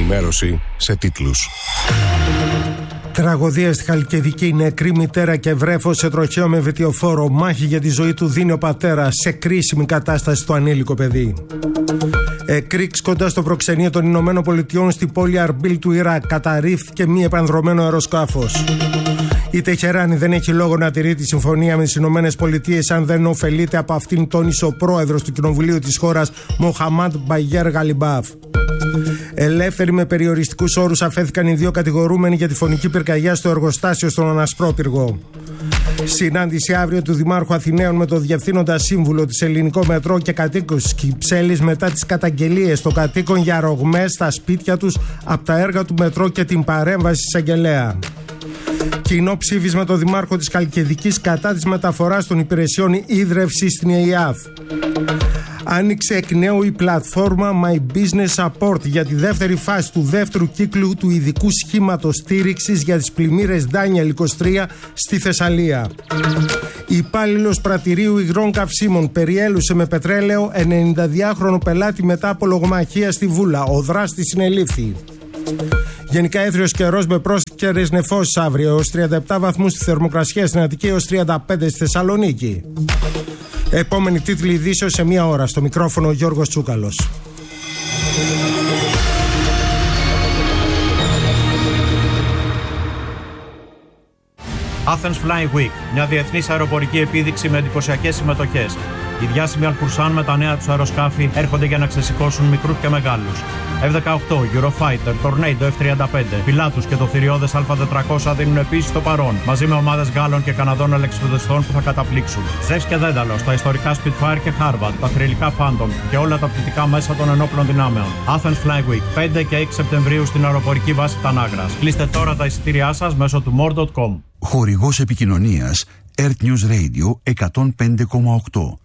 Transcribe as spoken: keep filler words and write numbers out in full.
ενημέρωση σε τίτλους. Τραγωδία στη Χαλκιδική. Νεκρή μητέρα και βρέφος σε τροχαίο με βετιοφόρο. Μάχη για τη ζωή του δίνει ο πατέρας. Σε κρίσιμη κατάσταση στο ανήλικο παιδί. Εκρήξ κοντά στο προξενείο των Ηνωμένων Πολιτειών στη πόλη Αρμπίλ του Ιράκ. Καταρρίφθηκε μη επανδρωμένο αεροσκάφος. Η Τεχεράνη δεν έχει λόγο να τηρεί τη συμφωνία με τις Ηνωμένες Πολιτείες αν δεν ωφελείται από αυτήν, τόνισε ο πρόεδρος του Κοινοβουλίου της χώρας, Μοχαμάντ Μπαγιέρ Γαλιμπάφ. Ελεύθεροι με περιοριστικούς όρους αφέθηκαν οι δύο κατηγορούμενοι για τη φωνική πυρκαγιά στο εργοστάσιο στον Ανασπρόπυργο. Συνάντηση αύριο του Δημάρχου Αθηναίων με το Διευθύνοντα Σύμβουλο της Ελληνικό Μετρό και κατοίκους Κυψέλης μετά τις καταγγελίες των κατοίκων για ρογμές στα σπίτια τους από τα έργα του Μετρό και την παρέμβαση της εισαγγελέα. Κοινό ψήφισμα το Δημάρχο της Χαλκιδικής κατά της μεταφοράς των υπηρεσιών ίδρευσης στην ΕΙΑΦ. Άνοιξε εκ νέου η πλατφόρμα My Business Support για τη δεύτερη φάση του δεύτερου κύκλου του ειδικού σχήματος στήριξης για τις πλημμύρες Ντάνιελ είκοσι τρία στη Θεσσαλία. Υπάλληλος πρατηρίου υγρών καυσίμων περιέλουσε με πετρέλαιο ενενηνταδυάχρονο πελάτη μετά από λογομαχία στη Βούλα. Ο δράστης συνελήφθη. Γενικά έθριος καιρός με πρόσκαιρες νεφώσεις αύριο, έως τριάντα επτά βαθμούς στη θερμοκρασία στην Αττική, έως τριάντα πέντε στη Θεσσαλονίκη. Επόμενη τίτλη ειδήσεως σε μία ώρα. Στο μικρόφωνο ο Γιώργος Τσούκαλος. Athens Flying Week, μια διεθνής αεροπορική επίδειξη με εντυπωσιακές συμμετοχές. Οι διάσημοι Αλφουρσάν με τα νέα τους αεροσκάφη έρχονται για να ξεσηκώσουν μικρούς και μεγάλους. εφ δεκαοκτώ, Eurofighter, Tornado εφ τριάντα πέντε, Πιλάτους και το θηριώδες Α τετρακόσια δίνουν επίσης το παρόν, μαζί με ομάδες Γάλλων και Καναδών ελεξιπτοδεστών που θα καταπλήξουν. Ζεύς και Δένταλος, τα ιστορικά Spitfire και Harvard, τα θρυλικά Phantom και όλα τα πτυτικά μέσα των ενόπλων δυνάμεων. Athens Flying Week, πέντε και έξι Σεπτεμβρίου στην αεροπορική βάση Τανάγρας. Κλείστε τώρα τα εισιτήριά σας μέσω του more τελεία com. Χορηγός επικοινωνίας Earth News Radio εκατόν πέντε κόμμα οκτώ.